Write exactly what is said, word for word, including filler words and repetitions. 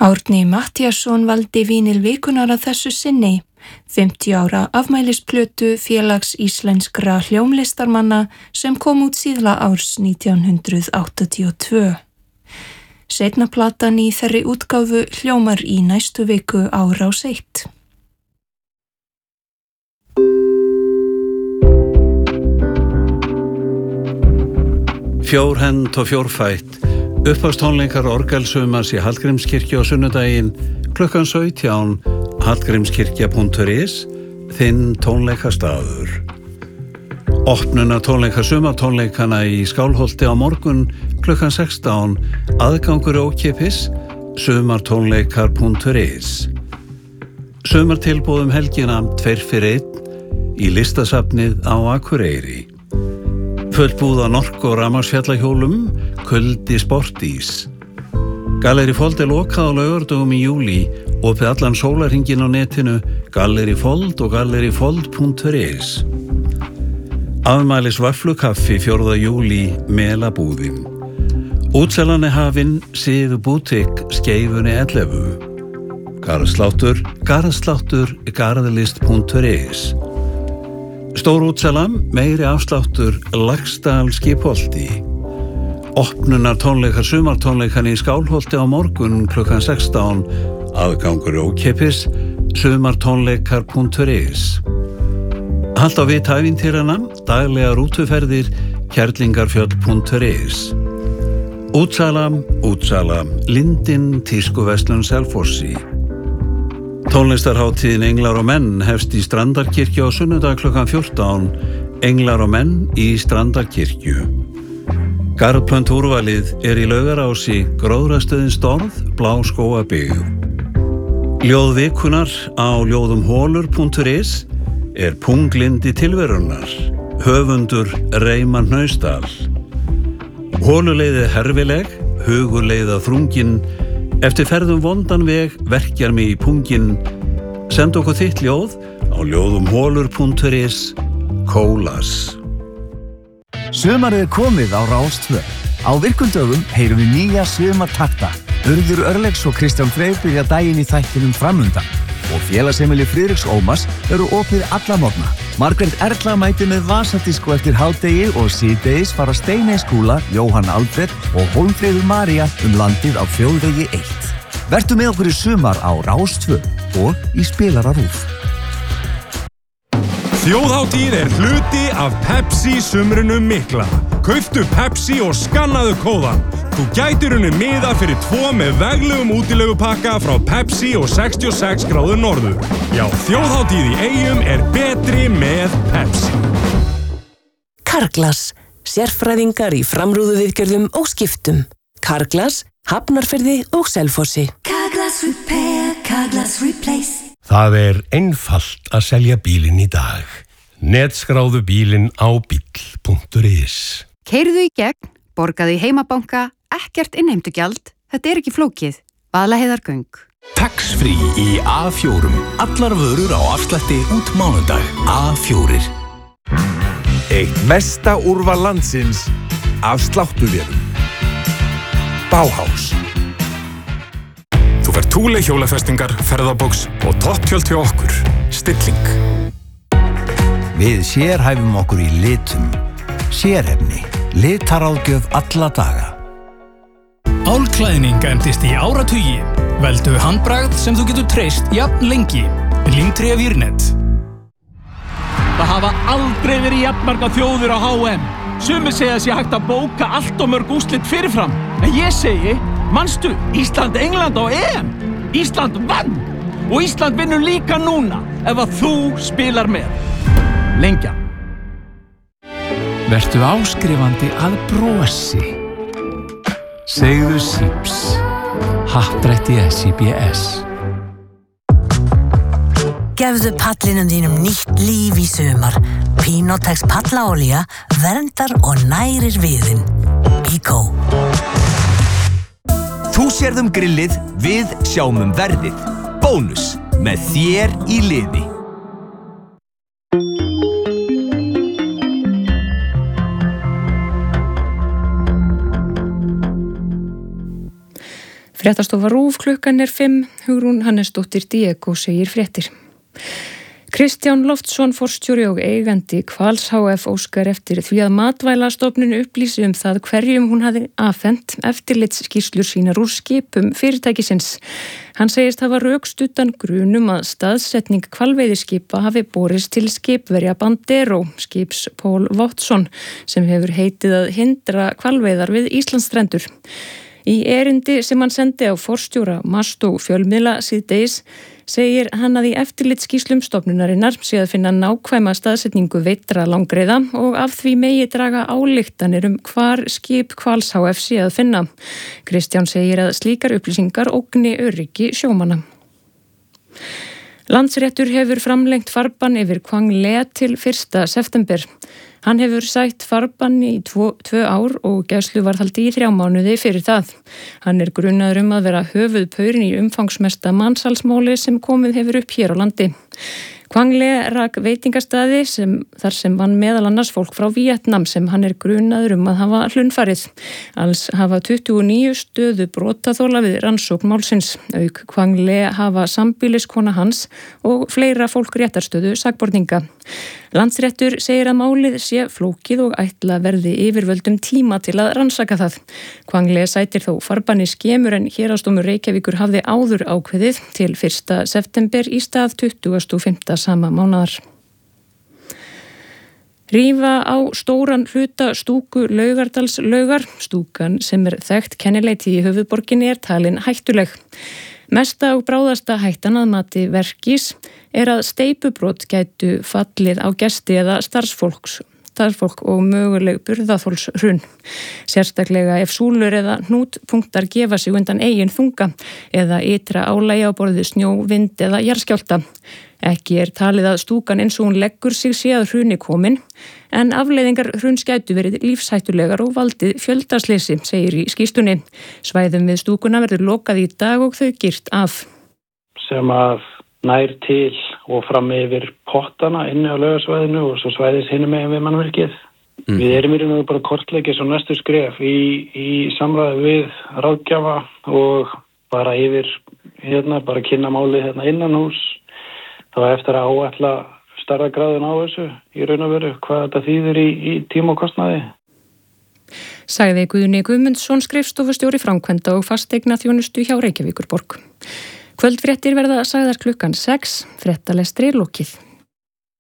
Árni Matthíasson valdi vínil vikunar að þessu sinni, fimmtíu ára afmælisplötu Félags íslenskra hljómlistarmanna sem kom út síðla árs nítján hundruð áttatíu og tvö. Seinna platan í þeirri útgáfu hljómar í næstu viku á Rás eitt. Fjórhend og fjórfætt, upphafstónleikar orgelsumars í Hallgrímskirkju á sunnudaginn, klukkan sautján, hallgrímskirkja punktur is, þinn tónleikastaður. Opnuna tónleika sumartónleikana í Skálholti á morgun, klukkan sextán, aðgangur ókeypis, sumartónleikar punktur is. Sumartilboðum helgina tveir fyrir einn í listasafnið á Akureyri. Fullbúð á Nork- og rafmagnsfjallahjólum, kuldi sportís. Galleri Fold er lokað á laugardögum í júlí, opið allan sólarhringinn á netinu, Galleri Fold og galleri fold punktur is. Afmælis vöfflukaffi fjórða júlí, Melabúðin. Útselan er hafin, Sifu bútik, Skeifunni ellefu. Garðsláttur, garðsláttur, garðlist punktur is. Stór útsala, meiri afsláttur, Laxdal Skipholti. Opnunar tónleikar sumartónleikan í Skálholti á morgun klukkan sextán, aðgangur ókeypis, sumartónleikar punktur is. Halt á vit ævintýranna, daglega rútuferðir, kerlingarfjöll punktur is. Útsala, útsala, Lindin, tískuverslun Selfossi. Tónlistarhátíðin Englar og menn hefst í Strandarkirkju á sunnudag klukkan fjórtán, Englar og menn í Strandarkirkju. Garðplönt úrvalið er í Laugarási, Gróðrastöðin Storð, Bláskógabyggð. Ljóð vikunar á ljóðumholur punktur is er punglindi tilverunnar, höfundur Reimar Hnausdal. Holuleiði herfileg, hugurleiða þrungin, eftir ferðum vondan veg verkjar mig í pungin. Send okkur þitt ljóð á ljóðumholur punktur is, Kólas. Sumarið er komið á Rás tvö. Á virkum dögum heyrum við nýja sumartakta. Urður Örlegs og Kristján Freyr byrja daginn í þættinum framundan. Og félagsheimili Friðriks Ómars eru opið alla morgna. Margrét Erla mætir með vasadisko eftir hádegi og síðdegis fara Steiney Skúla, Jóhann Alfred og Hólmfríður María um landið á þjóðvegi eitt. Vertu með okkur í sumar á Rás tvö og í spilara RÚV. Þjóðhátíð er hluti af Pepsi sumrinu mikla. Kauftu Pepsi og skannaðu kóðan. Þú gætir unni miða fyrir tvo með veglegum útilegupakka frá Pepsi og sextíu og sex gráður norður. Já, þjóðhátíð í Eyjum er betri með Pepsi. Carglass, sérfræðingar í framrúðuviðgerðum og skiptum. Carglass, Hafnarfirði og Selfossi. Carglass Repair, Carglass Replace. Það er einfalt að selja bílinn í dag. Netskráðu bílinn á bíll punktur is. Keyrðu í gegn, borgaðu í heimabanka, ekkert innheimtugjald. Þetta er ekki flókið. Vaðlaheiðargöng. Tax-free í A fjórum. Allar vörur á afslætti út mánudag. A fjórir. Eitt mesta úrval landsins af sláttuvérum. Bauhaus. Þú fær Thule hjólafestingar, ferðaboks og topptjöld hjá okkur. Stilling. Við sérhæfum okkur í litum. Sérhæfni. Litaráðgjöf alla daga. Álklæðning endist í áratugi. Veldu handbragð sem þú getur treyst jafn lengi. Límtré Vírnet. Það hafa aldrei verið jafnmarga þjóðir á H M. Sumir segja að sé hægt að bóka allt og mörg úrslit fyrirfram. En ég segi, manstu, Ísland, England á E M. Ísland vann. Og Ísland vinnur líka núna ef að þú spilar með. Lengja. Vertu áskrifandi að brosi. Segðu Sips. Happdrætti S I B S. Gefðu pallinum þínum nýtt líf í sumar. Pinotex pallaolía verndar og nærir viðinn. Eco. Þú sérð um grillið, við sjáum um verðið. Bónus, með þér í liði. Fréttastofa RÚV klukkan er fimm, Hugrún Hannesdóttir Diego segir fréttir. Kristján Loftsson forstjóri og eigandi Hvals H F óskar eftir því að Matvælastofnun upplýsi um það hverjum hún hafi afhent eftirlitsskýrslur sínar úr skipum fyrirtækisins. Hann segist hafa rökstuddan grunum að staðsetning hvalveiðiskipa hafi borist til skipverja Bandero, skips Pól Watson, sem hefur heitið að hindra hvalveiðar við Íslandsstrendur. Í erindi sem hann sendi á forstjóra Mastó fjölmiðla síðdegis segir hann að í eftirlitsskýrslum stofnunarinnar sé að finna nákvæma staðsetningu veittra langreyða og af því megi draga ályktanir um hvar skip Hvals H F sé að finna. Kristján segir að slíkar upplýsingar ógni öryggi sjómanna. Landsréttur hefur framlengt farbann yfir Quang Le til fyrsta september. Hann hefur sætt farbanni í tvo, tvö ár og gæsluvarðhaldi í þrjá mánuði fyrir það. Hann er grunaður um að vera höfuðpaurin í umfangsmesta mansalsmáli sem komið hefur upp hér á landi. Quang Le rak veitingastaði sem, þar sem vann meðal annars fólk frá Víetnam sem hann er grunaður um að hafa hlunnfarið. Alls hafa tuttugu og níu stöðu brotaþola við rannsókn málsins. Auk Quang Le hafa sambýliskona hans og fleira fólk réttarstöðu sakborninga. Landsréttur segir að málið sé flókið og ætla verði yfirvöldum tíma til að rannsaka það. Quang Le sætir þó farbanni skemur en héraðsdómur Reykjavíkur hafði áður ákveðið til fyrsta september í stað tuttugasta og fimmta sama mánaðar. Rífa á stóran hluta stúku Laugardalslaugar, stúkan sem er þekkt kennileiti í höfuðborginni er talin hættuleg. Mesta og bráðasta hættan að mati Verkís er að steypubrot gætu fallið á gesti eða starfsfólks, starfsfólk og möguleg burðaþolshrun. Sérstaklega ef súlur eða hnútpunktar gefa sig undan eigin þunga eða ytra álagi á borði snjó, vind eða jarðskjálfta. Ekki er talið að stúkan eins og hún leggur sig sé að hruni komin, en afleiðingar hruns gætu verið lífshættulegar og valdið fjöldasleysi, segir í skýrslunni. Svæðum við stúkuna verður lokað í dag og þau girt af. Sem að nær til og fram yfir pottana inni á Laugarsvæðinu og svo svæðis hinum megin við mannvirkið. Mm. Við erum í raun og bara kortleggja svo næstu skref í, í samræði við ráðgjafa og bara yfir hérna, bara kynna málið hérna innan hús. Þá eftir að áætla starra gráðun á þessu í raun og veru hvað þetta þýðir í, í tíma og kostnaði. Sagði Guðni Guðmundsson, skrifstofustjóri framkvæmda og fasteigna þjónustu hjá Reykjavíkurborg. Kvöldfréttir verða sagðar klukkan sex, fréttalestri lokið.